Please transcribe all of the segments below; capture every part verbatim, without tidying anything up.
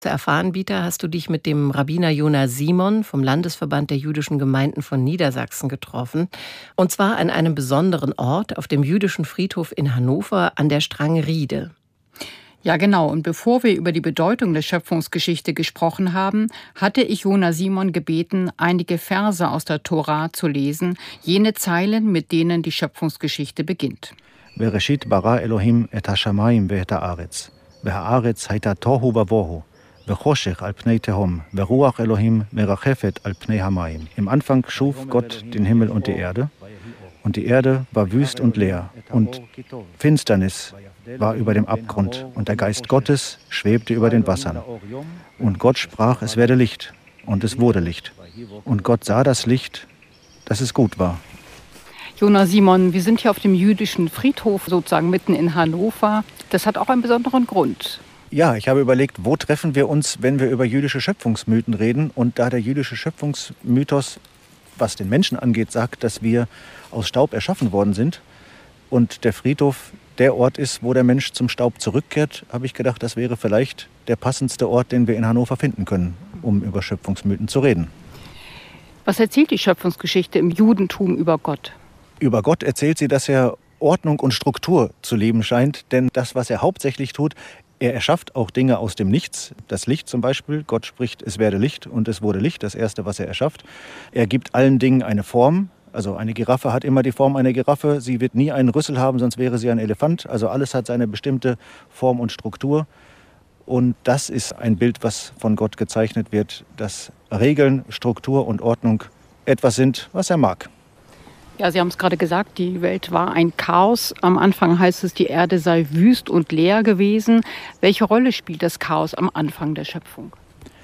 Zu erfahren, Bieter, hast du dich mit dem Rabbiner Jona Simon vom Landesverband der jüdischen Gemeinden von Niedersachsen getroffen. Und zwar an einem besonderen Ort auf dem jüdischen Friedhof in Hannover an der Strang-Riede. Ja, genau. Und bevor wir über die Bedeutung der Schöpfungsgeschichte gesprochen haben, hatte ich Jona Simon gebeten, einige Verse aus der Tora zu lesen, jene Zeilen, mit denen die Schöpfungsgeschichte beginnt. Bereshit bara Elohim et hashamayim ve'et haaretz, ve'haaretz hayta tohu vavohu. Al pnei tehom, veruach Elohim merachefet al pnei hamayim. Im Anfang schuf Gott den Himmel und die Erde, und die Erde war wüst und leer, und Finsternis war über dem Abgrund, und der Geist Gottes schwebte über den Wassern. Und Gott sprach, es werde Licht, und es wurde Licht. Und Gott sah das Licht, dass es gut war. Jona Simon, wir sind hier auf dem jüdischen Friedhof, sozusagen mitten in Hannover. Das hat auch einen besonderen Grund. Ja, ich habe überlegt, wo treffen wir uns, wenn wir über jüdische Schöpfungsmythen reden. Und da der jüdische Schöpfungsmythos, was den Menschen angeht, sagt, dass wir aus Staub erschaffen worden sind und der Friedhof der Ort ist, wo der Mensch zum Staub zurückkehrt, habe ich gedacht, das wäre vielleicht der passendste Ort, den wir in Hannover finden können, um über Schöpfungsmythen zu reden. Was erzählt die Schöpfungsgeschichte im Judentum über Gott? Über Gott erzählt sie, dass er Ordnung und Struktur zu leben scheint, denn das, was er hauptsächlich tut, er erschafft auch Dinge aus dem Nichts. Das Licht zum Beispiel. Gott spricht, es werde Licht und es wurde Licht, das Erste, was er erschafft. Er gibt allen Dingen eine Form. Also eine Giraffe hat immer die Form einer Giraffe. Sie wird nie einen Rüssel haben, sonst wäre sie ein Elefant. Also alles hat seine bestimmte Form und Struktur. Und das ist ein Bild, was von Gott gezeichnet wird, dass Regeln, Struktur und Ordnung etwas sind, was er mag. Ja, Sie haben es gerade gesagt, die Welt war ein Chaos. Am Anfang heißt es, die Erde sei wüst und leer gewesen. Welche Rolle spielt das Chaos am Anfang der Schöpfung?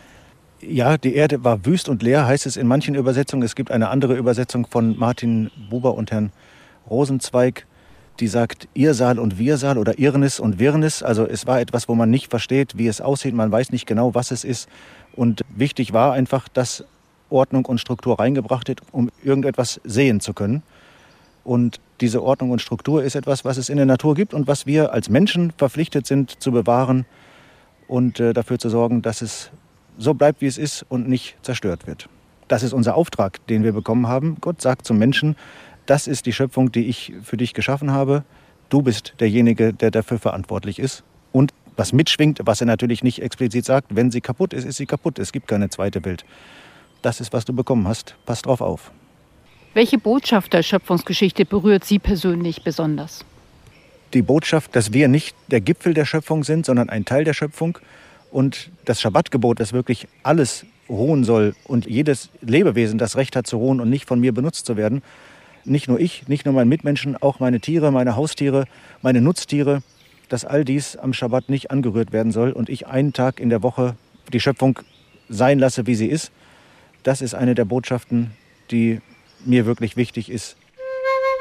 Ja, die Erde war wüst und leer, heißt es in manchen Übersetzungen. Es gibt eine andere Übersetzung von Martin Buber und Herrn Rosenzweig, die sagt Irrsal und Wirsal oder Irrnis und Wirrnis. Also es war etwas, wo man nicht versteht, wie es aussieht. Man weiß nicht genau, was es ist. Und wichtig war einfach, dass Ordnung und Struktur reingebracht wird, um irgendetwas sehen zu können. Und diese Ordnung und Struktur ist etwas, was es in der Natur gibt und was wir als Menschen verpflichtet sind zu bewahren und äh, dafür zu sorgen, dass es so bleibt, wie es ist und nicht zerstört wird. Das ist unser Auftrag, den wir bekommen haben. Gott sagt zum Menschen, das ist die Schöpfung, die ich für dich geschaffen habe. Du bist derjenige, der dafür verantwortlich ist. Und was mitschwingt, was er natürlich nicht explizit sagt, wenn sie kaputt ist, ist sie kaputt. Es gibt keine zweite Welt. Das ist, was du bekommen hast. Pass drauf auf. Welche Botschaft der Schöpfungsgeschichte berührt Sie persönlich besonders? Die Botschaft, dass wir nicht der Gipfel der Schöpfung sind, sondern ein Teil der Schöpfung. Und das Schabbatgebot, das wirklich alles ruhen soll und jedes Lebewesen das Recht hat zu ruhen und nicht von mir benutzt zu werden. Nicht nur ich, nicht nur meine Mitmenschen, auch meine Tiere, meine Haustiere, meine Nutztiere, dass all dies am Schabbat nicht angerührt werden soll und ich einen Tag in der Woche die Schöpfung sein lasse, wie sie ist. Das ist eine der Botschaften, die mir wirklich wichtig ist,